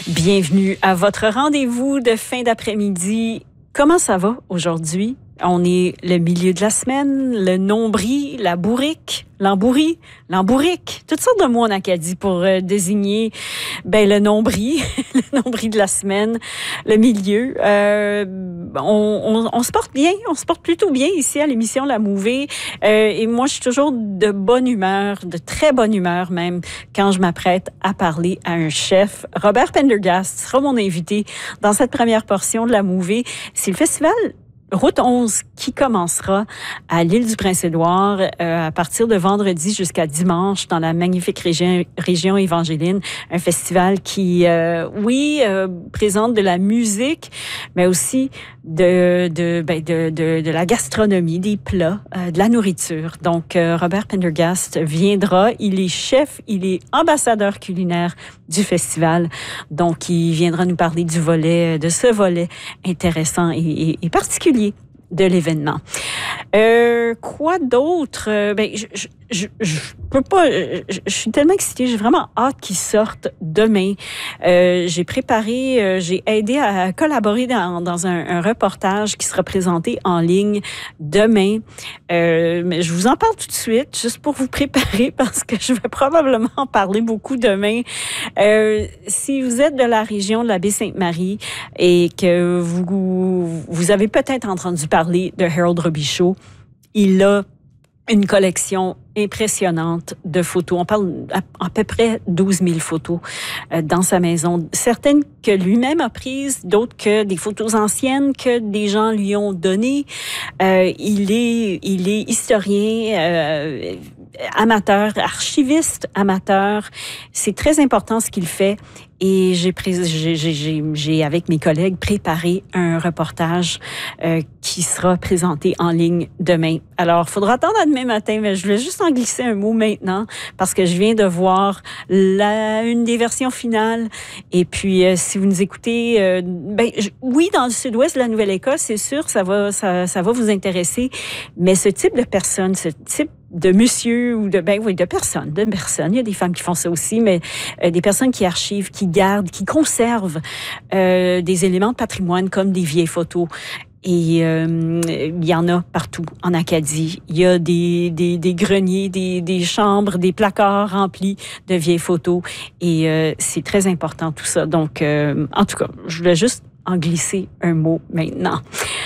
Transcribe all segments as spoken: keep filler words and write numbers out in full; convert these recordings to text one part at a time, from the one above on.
Bienvenue à votre rendez-vous de fin d'après-midi. Comment ça va aujourd'hui? On est le milieu de la semaine, le nombril, la bourrique, l'embourri, l'embourrique, toutes sortes de mots en Acadie pour euh, désigner ben, le nombril, le nombril de la semaine, le milieu. Euh, on, on, on se porte bien, on se porte plutôt bien ici à l'émission La Mouvée. Euh, et moi, je suis toujours de bonne humeur, de très bonne humeur même, quand je m'apprête à parler à un chef. Robert Pendergast sera mon invité dans cette première portion de La Mouvée. C'est le festival Route onze qui commencera à l'île du Prince-Édouard euh, à partir de vendredi jusqu'à dimanche dans la magnifique région, région évangéline. Un festival qui, euh, oui, euh, présente de la musique, mais aussi de, de, ben, de, de, de la gastronomie, des plats, euh, de la nourriture. Donc, euh, Robert Pendergast viendra. Il est chef, il est ambassadeur culinaire du festival. Donc, il viendra nous parler du volet, de ce volet intéressant et, et, et particulier de l'événement. Euh, quoi d'autre? Ben, je, je, je, je peux pas. Je, je suis tellement excitée. J'ai vraiment hâte qu'ils sortent demain. Euh, j'ai préparé, euh, j'ai aidé à collaborer dans, dans un, un reportage qui sera présenté en ligne demain. Euh, mais je vous en parle tout de suite, juste pour vous préparer, parce que je vais probablement en parler beaucoup demain. Euh, si vous êtes de la région de la Baie-Sainte-Marie et que vous, vous avez peut-être entendu parler de Harold Robichaud, il a une collection impressionnante de photos. On parle à, à peu près douze mille photos euh, dans sa maison. Certaines que lui-même a prises, d'autres que des photos anciennes que des gens lui ont données. Euh, il est, il est historien, euh, amateur, archiviste amateur. C'est très important ce qu'il fait. Et j'ai, j'ai, j'ai, j'ai, avec mes collègues, préparé un reportage euh, qui sera présenté en ligne demain. Alors, il faudra attendre à demain matin, mais je voulais juste en glisser un mot maintenant parce que je viens de voir la, une des versions finales. Et puis, euh, si vous nous écoutez, euh, ben, je, oui, dans le sud-ouest de la Nouvelle-Écosse, c'est sûr, ça va, ça, ça va vous intéresser. Mais ce type de personne, ce type de monsieur ou de ben oui de personnes de personnes il y a des femmes qui font ça aussi, mais euh, des personnes qui archivent, qui gardent, qui conservent euh, des éléments de patrimoine comme des vieilles photos. Et euh, il y en a partout en Acadie. Il y a des, des, des greniers, des, des chambres, des placards remplis de vieilles photos. Et euh, c'est très important tout ça. Donc, euh, en tout cas, je voulais juste en glisser un mot maintenant.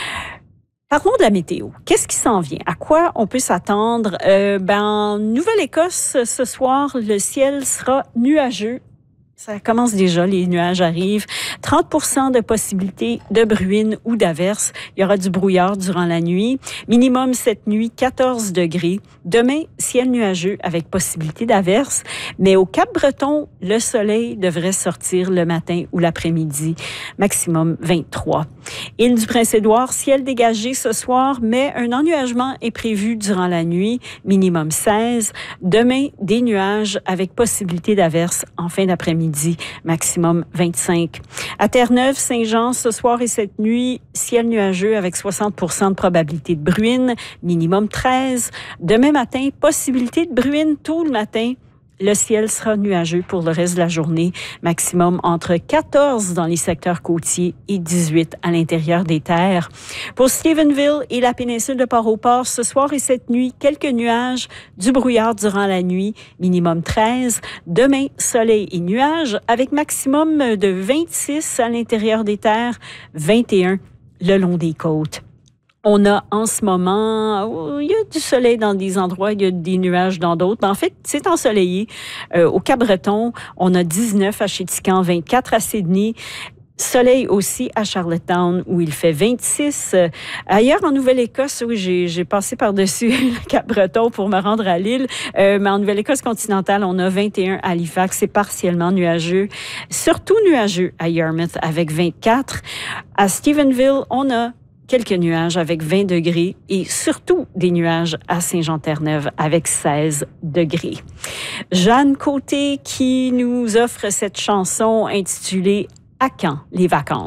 Parlons de la météo. Qu'est-ce qui s'en vient? À quoi on peut s'attendre? Euh, ben, en Nouvelle-Écosse, ce soir, le ciel sera nuageux. Ça commence déjà, les nuages arrivent. trente pour cent de possibilité de bruine ou d'averse. Il y aura du brouillard durant la nuit. Minimum cette nuit, quatorze degrés. Demain, ciel nuageux avec possibilité d'averse. Mais au Cap-Breton, le soleil devrait sortir le matin ou l'après-midi. Maximum vingt-trois. Île du Prince-Édouard, ciel dégagé ce soir, mais un ennuagement est prévu durant la nuit. Minimum seize. Demain, des nuages avec possibilité d'averse en fin d'après-midi. Maximum vingt-cinq. À Terre-Neuve, Saint-Jean, ce soir et cette nuit, ciel nuageux avec soixante pour cent de probabilité de bruine, minimum treize. Demain matin, possibilité de bruine tôt le matin. Le ciel sera nuageux pour le reste de la journée, maximum entre quatorze dans les secteurs côtiers et dix-huit à l'intérieur des terres. Pour Stephenville et la péninsule de Port-au-Port, ce soir et cette nuit, quelques nuages, du brouillard durant la nuit, minimum treize. Demain, soleil et nuages avec maximum de vingt-six à l'intérieur des terres, vingt et un le long des côtes. On a en ce moment, oh, il y a du soleil dans des endroits, il y a des nuages dans d'autres. En fait, c'est ensoleillé. Euh, au Cap-Breton, on a dix-neuf à Chéticamp, vingt-quatre à Sydney. Soleil aussi à Charlottetown où il fait vingt-six. Euh, ailleurs en Nouvelle-Écosse, oui, j'ai, j'ai passé par-dessus le Cap-Breton pour me rendre à l'île. Euh, mais en Nouvelle-Écosse continentale, on a vingt et un à Halifax. C'est partiellement nuageux. Surtout nuageux à Yarmouth avec vingt-quatre. À Stephenville, on a quelques nuages avec vingt degrés et surtout des nuages à Saint-Jean-Terre-Neuve avec seize degrés. Jeanne Côté qui nous offre cette chanson intitulée « À quand les vacances ».